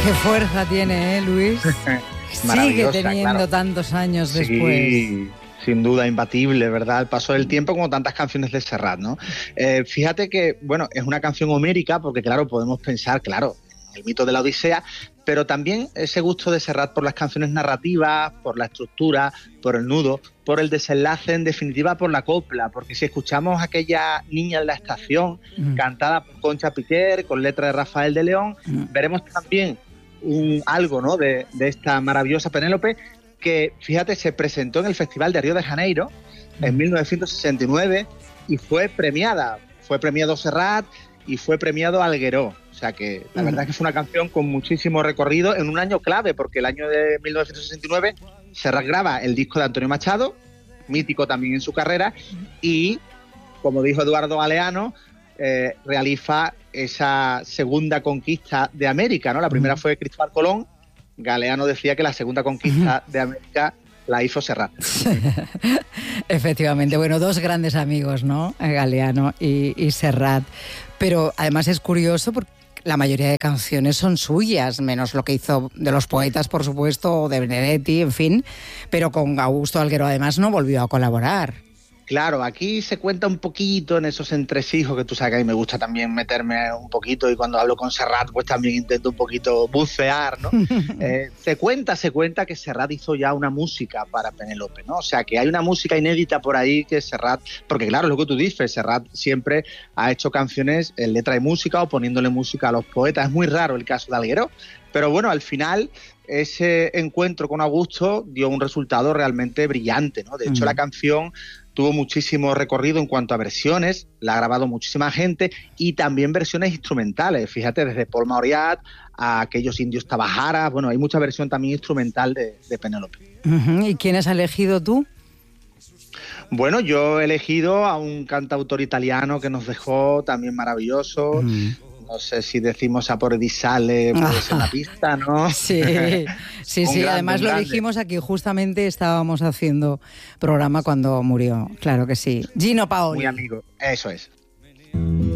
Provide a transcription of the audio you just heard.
Qué fuerza tiene, Luis. Sigue teniendo claro. Tantos años después. Sí, sin duda, imbatible, ¿verdad? El paso del tiempo, como tantas canciones de Serrat, ¿no? Fíjate que, bueno, es una canción homérica porque, claro, podemos pensar, claro, el mito de la Odisea, pero también ese gusto de Serrat por las canciones narrativas, por la estructura, por el nudo, por el desenlace, en definitiva por la copla, porque si escuchamos aquella Niña en la estación, cantada por Concha Piquer, con letra de Rafael de León, veremos también algo, ¿no?, de esta maravillosa Penélope, que, fíjate, se presentó en el Festival de Río de Janeiro en 1969 y fue premiada. Fue premiado Serrat y fue premiado Algueró. O sea que la verdad es que fue una canción con muchísimo recorrido en un año clave, porque el año de 1969 Serrat graba el disco de Antonio Machado, mítico también en su carrera, y, como dijo Eduardo Galeano, realiza esa segunda conquista de América, ¿no? La primera fue Cristóbal Colón. Galeano decía que la segunda conquista de América la hizo Serrat. Efectivamente, bueno, dos grandes amigos, ¿no? Galeano y Serrat. Pero además es curioso porque la mayoría de canciones son suyas, menos lo que hizo de los poetas, por supuesto, o de Benedetti, en fin. Pero con Augusto Algueró además no volvió a colaborar. Claro, aquí se cuenta un poquito en esos entresijos que tú sabes que a mí me gusta también meterme un poquito, y cuando hablo con Serrat pues también intento un poquito bucear, ¿no? Se cuenta que Serrat hizo ya una música para Penélope, ¿no? O sea, que hay una música inédita por ahí que Serrat, porque claro, es lo que tú dices, Serrat siempre ha hecho canciones en letra y música o poniéndole música a los poetas. Es muy raro el caso de Algueró, pero bueno, al final ese encuentro con Augusto dio un resultado realmente brillante, ¿no? De hecho, la canción tuvo muchísimo recorrido en cuanto a versiones, la ha grabado muchísima gente, y también versiones instrumentales, fíjate, desde Paul Mauriat a aquellos indios tabajaras. Bueno, hay mucha versión también instrumental de Penélope. ¿Y quién has elegido tú? Bueno, yo he elegido a un cantautor italiano que nos dejó también maravilloso. No sé si decimos Sapore di Sale, pues en la pista, ¿no? Sí, además lo dijimos aquí, justamente estábamos haciendo programa cuando murió, claro que sí. Gino Paoli. Muy amigo, eso es.